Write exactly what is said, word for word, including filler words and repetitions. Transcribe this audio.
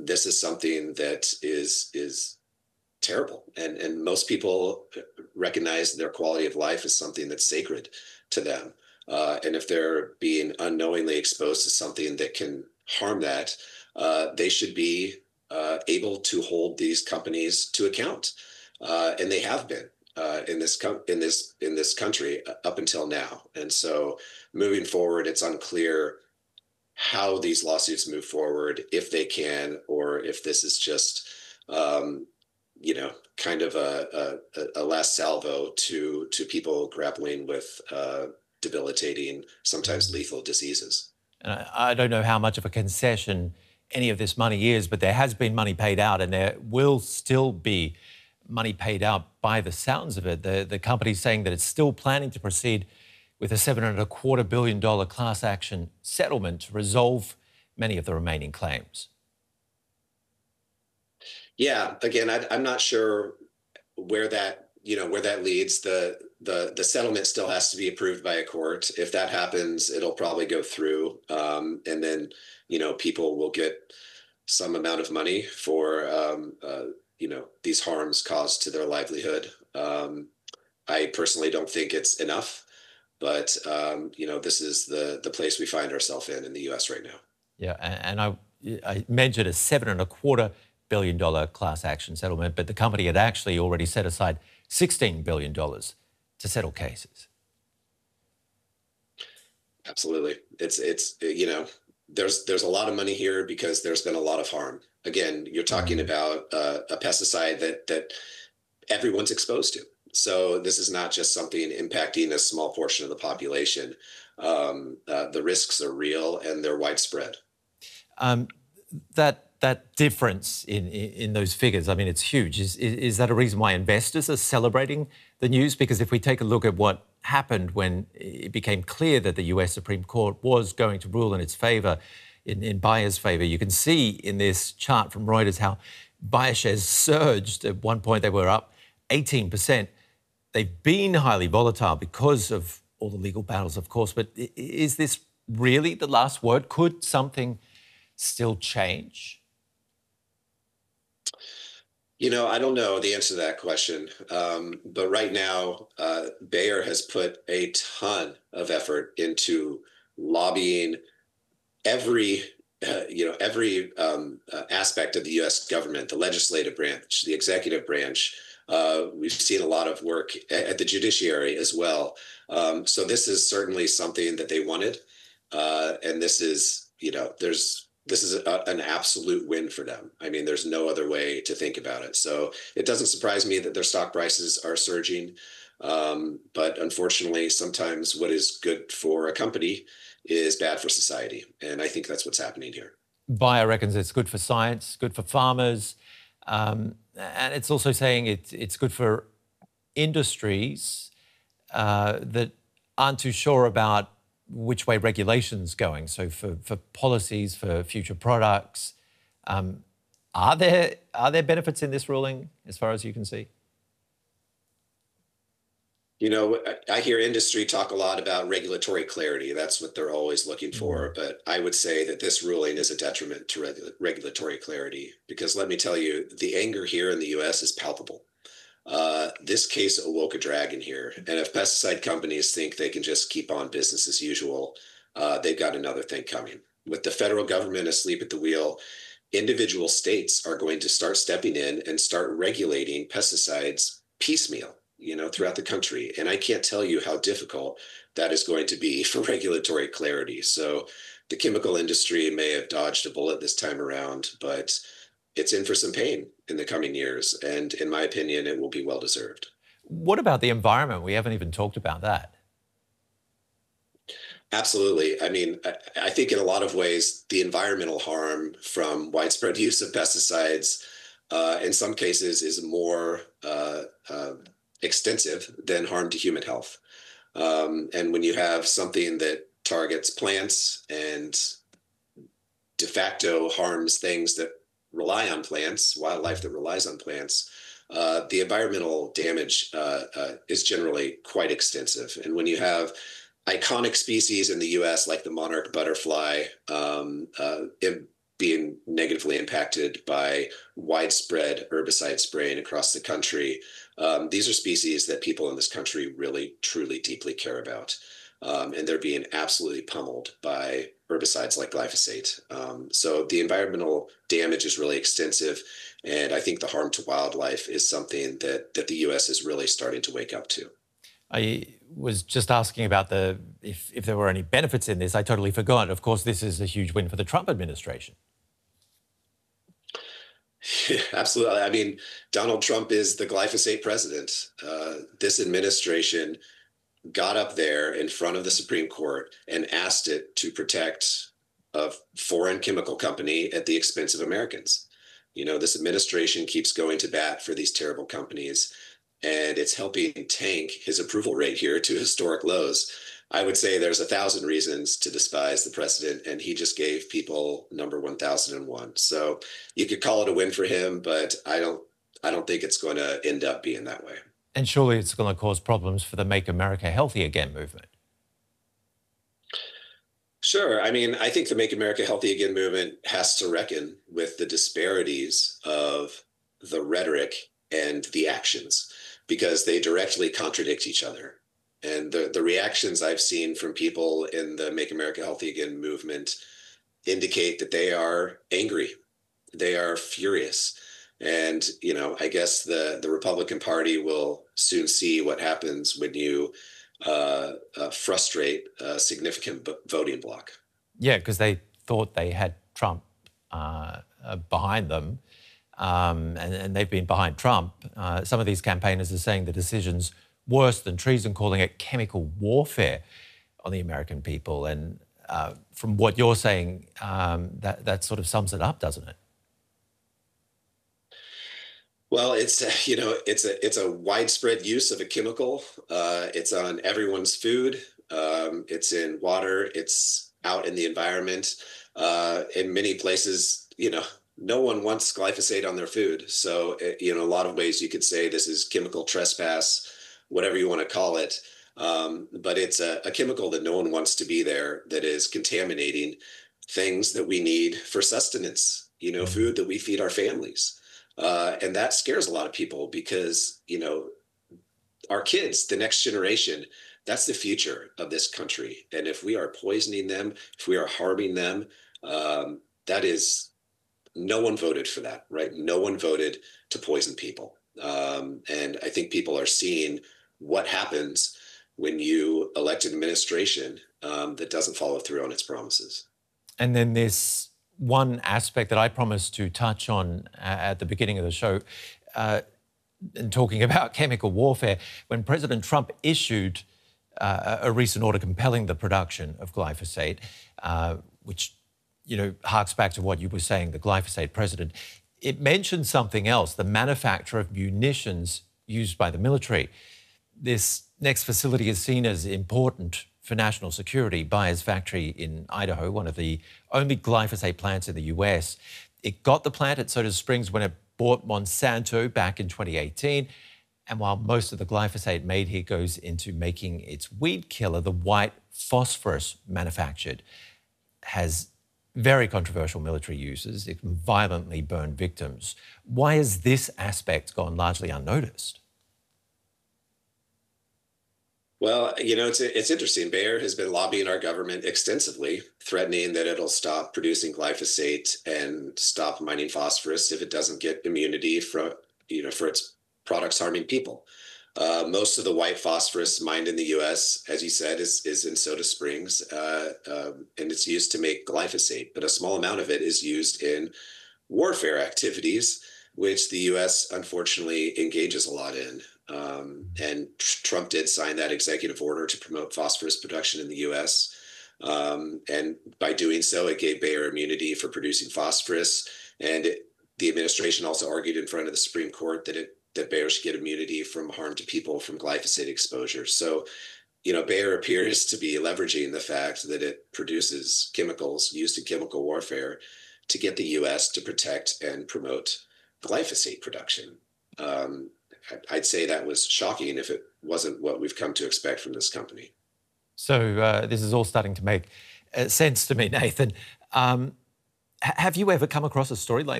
this is something that is is terrible, and and most people recognize their quality of life as something that's sacred to them. Uh, and if they're being unknowingly exposed to something that can harm that, uh, they should be uh, able to hold these companies to account, uh, and they have been uh, in this com- in this in this country up until now. And so, moving forward, it's unclear how these lawsuits move forward, if they can, or if this is just, um, you know, kind of a, a, a last salvo to to people grappling with uh, debilitating, sometimes lethal diseases. And I, I don't know how much of a concession any of this money is, but there has been money paid out, and there will still be money paid out by the sounds of it. The, the company's saying that it's still planning to proceed with a seven and a quarter billion dollar class action settlement to resolve many of the remaining claims. Yeah, again, I, I'm not sure where that you know where that leads. The the the settlement still has to be approved by a court. If that happens, it'll probably go through, um, and then you know people will get some amount of money for um, uh, you know these harms caused to their livelihood. Um, I personally don't think it's enough, but um, you know this is the the place we find ourselves in in the U S right now. Yeah, and, and I, I mentioned a seven and a quarter billion dollar class action settlement, but the company had actually already set aside sixteen billion dollars to settle cases. Absolutely. It's it's you know there's there's a lot of money here because there's been a lot of harm. Again, you're talking about uh, a pesticide that that everyone's exposed to. So this is not just something impacting a small portion of the population. Um, uh, the risks are real and they're widespread. Um, that that difference in, in in those figures, I mean, it's huge. Is, is is that a reason why investors are celebrating the news? Because if we take a look at what happened when it became clear that the U S Supreme Court was going to rule in its favour, in, in Bayer's favour, you can see in this chart from Reuters how Bayer shares surged. At one point, they were up eighteen percent. They've been highly volatile because of all the legal battles, of course. But is this really the last word? Could something still change? You know, I don't know the answer to that question. Um, but right now, uh, Bayer has put a ton of effort into lobbying every, uh, you know, every um, uh, aspect of the U S government, the legislative branch, the executive branch. Uh, we've seen a lot of work at the judiciary as well. Um, so this is certainly something that they wanted. Uh, and this is, you know, there's this is a, an absolute win for them. I mean, there's no other way to think about it. So it doesn't surprise me that their stock prices are surging. Um, but unfortunately, sometimes what is good for a company is bad for society. And I think that's what's happening here. Bayer reckons it's good for science, good for farmers, um, and it's also saying it's, it's good for industries uh, that aren't too sure about which way regulation's going. So for, for policies, for future products, um, are there are there benefits in this ruling as far as you can see? You know, I hear industry talk a lot about regulatory clarity. That's what they're always looking for. But I would say that this ruling is a detriment to regu- regulatory clarity because let me tell you, the anger here in the U S is palpable. Uh, this case awoke a dragon here. And if pesticide companies think they can just keep on business as usual, uh, they've got another thing coming. With the federal government asleep at the wheel, individual states are going to start stepping in and start regulating pesticides piecemeal, you know, throughout the country. And I can't tell you how difficult that is going to be for regulatory clarity. So the chemical industry may have dodged a bullet this time around, but it's in for some pain in the coming years. And in my opinion, it will be well deserved. What about the environment? We haven't even talked about that. Absolutely. I mean, I, I think in a lot of ways, the environmental harm from widespread use of pesticides, uh, in some cases, is more uh, uh, extensive than harm to human health. Um, and when you have something that targets plants and de facto harms things that rely on plants, wildlife that relies on plants, uh, the environmental damage uh, uh, is generally quite extensive. And when you have iconic species in the U S like the monarch butterfly um, uh, being negatively impacted by widespread herbicide spraying across the country. Um, these are species that people in this country really, truly, deeply care about. Um, and they're being absolutely pummeled by herbicides like glyphosate. Um, so the environmental damage is really extensive. And I think the harm to wildlife is something that, that the U S is really starting to wake up to. I was just asking about the if, if there were any benefits in this. I totally forgot. Of course, this is a huge win for the Trump administration. Absolutely. I mean, Donald Trump is the glyphosate president. Uh, this administration got up there in front of the Supreme Court and asked it to protect a foreign chemical company at the expense of Americans. You know, this administration keeps going to bat for these terrible companies, and it's helping tank his approval rate here to historic lows. I would say there's a thousand reasons to despise the president, and he just gave people number one thousand one. So you could call it a win for him, but I don't, I don't think it's going to end up being that way. And surely it's going to cause problems for the Make America Healthy Again movement. Sure. I mean, I think the Make America Healthy Again movement has to reckon with the disparities of the rhetoric and the actions, because they directly contradict each other. And the, the reactions I've seen from people in the Make America Healthy Again movement indicate that they are angry. They are furious. And, you know, I guess the, the Republican Party will soon see what happens when you uh, uh, frustrate a significant voting bloc. Yeah, because they thought they had Trump uh, uh, behind them, um, and, and they've been behind Trump. Uh, some of these campaigners are saying the decision's worse than treason, calling it chemical warfare on the American people. And uh, from what you're saying, um, that, that sort of sums it up, doesn't it? Well, it's, you know, it's a it's a widespread use of a chemical. Uh, it's on everyone's food. Um, it's in water. It's out in the environment. Uh, in many places, you know, no one wants glyphosate on their food. So, you know, a lot of ways you could say this is chemical trespass, whatever you want to call it. Um, but it's a, a chemical that no one wants to be there, that is contaminating things that we need for sustenance, you know, food that we feed our families. Uh, and that scares a lot of people because, you know, our kids, the next generation, that's the future of this country. And if we are poisoning them, if we are harming them, um, that is, no one voted for that, right? No one voted to poison people. Um, and I think people are seeing what happens when you elect an administration um, that doesn't follow through on its promises. And then this one aspect that I promised to touch on uh, at the beginning of the show, uh, in talking about chemical warfare, when President Trump issued uh, a recent order compelling the production of glyphosate, uh, which, you know, harks back to what you were saying, the glyphosate precedent, it mentioned something else, the manufacture of munitions used by the military. This next facility is seen as important for national security. Bayer's factory in Idaho, one of the only glyphosate plants in the U S. It got the plant at Soda Springs when it bought Monsanto back in twenty eighteen. And while most of the glyphosate made here goes into making its weed killer, the white phosphorus manufactured has very controversial military uses. It can violently burn victims. Why has this aspect gone largely unnoticed? Well, you know, it's it's interesting. Bayer has been lobbying our government extensively, threatening that it'll stop producing glyphosate and stop mining phosphorus if it doesn't get immunity from, you know, for its products harming people. Uh, most of the white phosphorus mined in the U S, as you said, is is in Soda Springs, uh, um, and it's used to make glyphosate. But a small amount of it is used in warfare activities, which the U S unfortunately engages a lot in. Um, and Trump did sign that executive order to promote phosphorus production in the U S. Um, and by doing so, it gave Bayer immunity for producing phosphorus. And it, the administration also argued in front of the Supreme Court that it that Bayer should get immunity from harm to people from glyphosate exposure. So, you know, Bayer appears to be leveraging the fact that it produces chemicals used in chemical warfare to get the U S to protect and promote glyphosate production. Um, I'd say that was shocking if it wasn't what we've come to expect from this company. So uh, this is all starting to make uh, sense to me, Nathan. Um, H- have you ever come across a story like